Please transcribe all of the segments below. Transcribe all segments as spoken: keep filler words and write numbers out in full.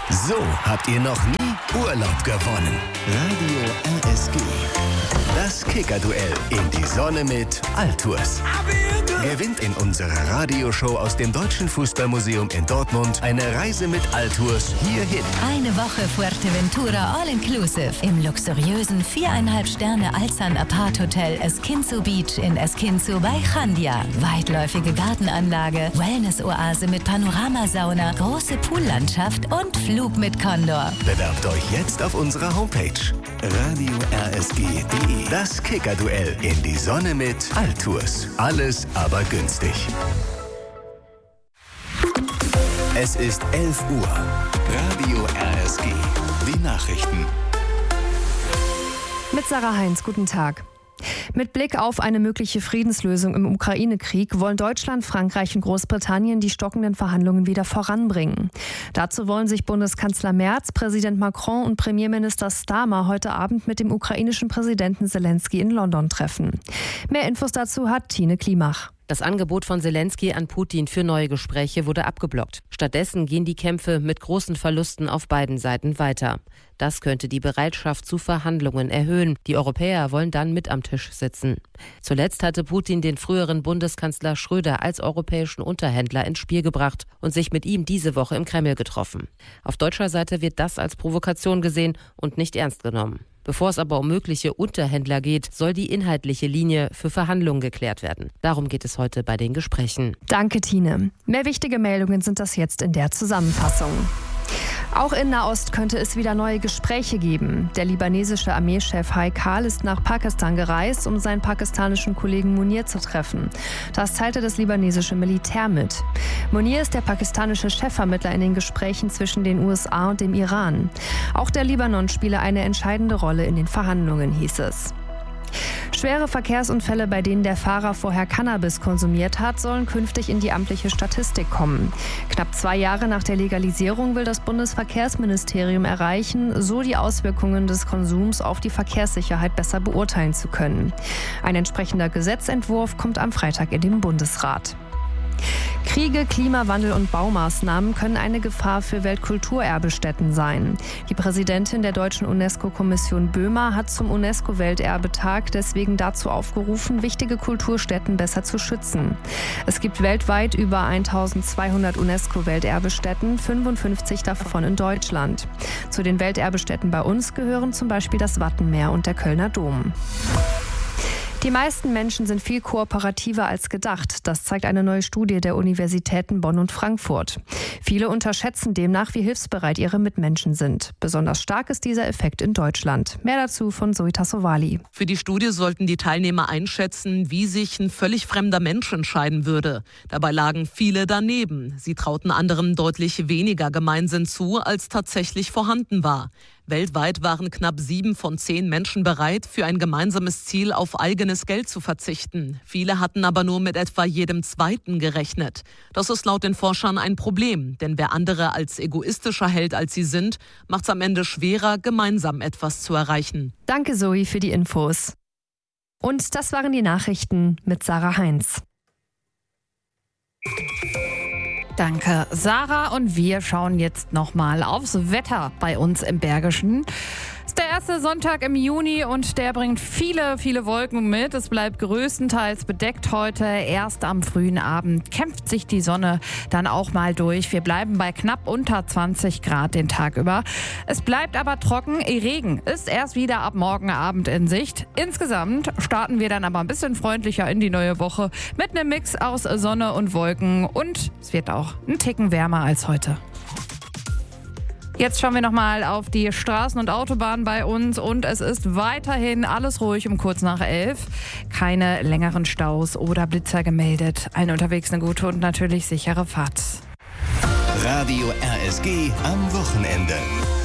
So habt ihr noch nie Urlaub gewonnen. Radio R S G. Das Kicker-Duell in die Sonne mit Altours. Gewinnt in unserer Radioshow aus dem Deutschen Fußballmuseum in Dortmund eine Reise mit Altours hierhin. Eine Woche Fuerteventura All-Inclusive im luxuriösen viereinhalb Sterne Alzan Apart Hotel Esquinzo Beach in Esquinzo bei Chandia. Weitläufige Gartenanlage, Wellness-Oase mit Panoramasauna, große Poollandschaft und Flug mit Condor. Bewerbt euch jetzt auf unserer Homepage radio r s g punkt d e. Das Kicker-Duell in die Sonne mit Altours. Alles aber günstig. Es ist elf Uhr. Radio R S G. Die Nachrichten. Mit Sarah Heinz, guten Tag. Mit Blick auf eine mögliche Friedenslösung im Ukraine-Krieg wollen Deutschland, Frankreich und Großbritannien die stockenden Verhandlungen wieder voranbringen. Dazu wollen sich Bundeskanzler Merz, Präsident Macron und Premierminister Starmer heute Abend mit dem ukrainischen Präsidenten Selenskyj in London treffen. Mehr Infos dazu hat Tine Klimach. Das Angebot von Selenskyj an Putin für neue Gespräche wurde abgeblockt. Stattdessen gehen die Kämpfe mit großen Verlusten auf beiden Seiten weiter. Das könnte die Bereitschaft zu Verhandlungen erhöhen. Die Europäer wollen dann mit am Tisch sitzen. Zuletzt hatte Putin den früheren Bundeskanzler Schröder als europäischen Unterhändler ins Spiel gebracht und sich mit ihm diese Woche im Kreml getroffen. Auf deutscher Seite wird das als Provokation gesehen und nicht ernst genommen. Bevor es aber um mögliche Unterhändler geht, soll die inhaltliche Linie für Verhandlungen geklärt werden. Darum geht es heute bei den Gesprächen. Danke, Tine. Mehr wichtige Meldungen sind das jetzt in der Zusammenfassung. Auch in Nahost könnte es wieder neue Gespräche geben. Der libanesische Armeechef Haikal ist nach Pakistan gereist, um seinen pakistanischen Kollegen Munir zu treffen. Das teilte das libanesische Militär mit. Munir ist der pakistanische Chefvermittler in den Gesprächen zwischen den U S A und dem Iran. Auch der Libanon spiele eine entscheidende Rolle in den Verhandlungen, hieß es. Schwere Verkehrsunfälle, bei denen der Fahrer vorher Cannabis konsumiert hat, sollen künftig in die amtliche Statistik kommen. Knapp zwei Jahre nach der Legalisierung will das Bundesverkehrsministerium erreichen, so die Auswirkungen des Konsums auf die Verkehrssicherheit besser beurteilen zu können. Ein entsprechender Gesetzentwurf kommt am Freitag in den Bundesrat. Kriege, Klimawandel und Baumaßnahmen können eine Gefahr für Weltkulturerbestätten sein. Die Präsidentin der deutschen UNESCO-Kommission Böhmer hat zum UNESCO-Welterbetag deswegen dazu aufgerufen, wichtige Kulturstätten besser zu schützen. Es gibt weltweit über eintausendzweihundert UNESCO-Welterbestätten, fünfundfünfzig davon in Deutschland. Zu den Welterbestätten bei uns gehören zum Beispiel das Wattenmeer und der Kölner Dom. Die meisten Menschen sind viel kooperativer als gedacht. Das zeigt eine neue Studie der Universitäten Bonn und Frankfurt. Viele unterschätzen demnach, wie hilfsbereit ihre Mitmenschen sind. Besonders stark ist dieser Effekt in Deutschland. Mehr dazu von Zoe Tassovali. Für die Studie sollten die Teilnehmer einschätzen, wie sich ein völlig fremder Mensch entscheiden würde. Dabei lagen viele daneben. Sie trauten anderen deutlich weniger Gemeinsinn zu, als tatsächlich vorhanden war. Weltweit waren knapp sieben von zehn Menschen bereit, für ein gemeinsames Ziel auf eigenes Geld zu verzichten. Viele hatten aber nur mit etwa jedem Zweiten gerechnet. Das ist laut den Forschern ein Problem, denn wer andere als egoistischer hält, als sie sind, macht es am Ende schwerer, gemeinsam etwas zu erreichen. Danke, Zoe, für die Infos. Und das waren die Nachrichten mit Sarah Heinz. Danke, Sarah. Und wir schauen jetzt nochmal aufs Wetter bei uns im Bergischen. Es ist der erste Sonntag im Juni und der bringt viele, viele Wolken mit. Es bleibt größtenteils bedeckt heute. Erst am frühen Abend kämpft sich die Sonne dann auch mal durch. Wir bleiben bei knapp unter zwanzig Grad den Tag über. Es bleibt aber trocken. Regen ist erst wieder ab morgen Abend in Sicht. Insgesamt starten wir dann aber ein bisschen freundlicher in die neue Woche mit einem Mix aus Sonne und Wolken. Und es wird auch ein Ticken wärmer als heute. Jetzt schauen wir nochmal auf die Straßen und Autobahnen bei uns und es ist weiterhin alles ruhig um kurz nach elf. Keine längeren Staus oder Blitzer gemeldet. Allen unterwegs eine gute und natürlich sichere Fahrt. Radio R S G am Wochenende.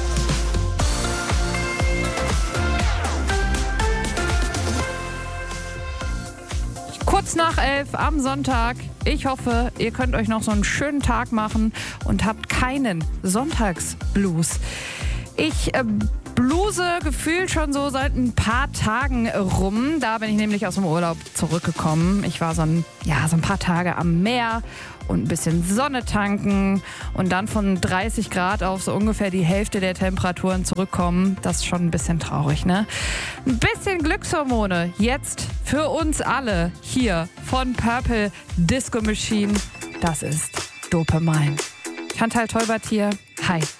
Kurz nach elf am Sonntag. Ich hoffe, ihr könnt euch noch so einen schönen Tag machen und habt keinen Sonntagsblues. Ich äh, Bluse gefühlt schon so seit ein paar Tagen rum. Da bin ich nämlich aus dem Urlaub zurückgekommen. Ich war so ein, ja, so ein paar Tage am Meer und ein bisschen Sonne tanken und dann von dreißig Grad auf so ungefähr die Hälfte der Temperaturen zurückkommen. Das ist schon ein bisschen traurig, ne? Ein bisschen Glückshormone jetzt für uns alle hier von Purple Disco Machine. Das ist Dopamine. Chantal Tolbert hier. Hi.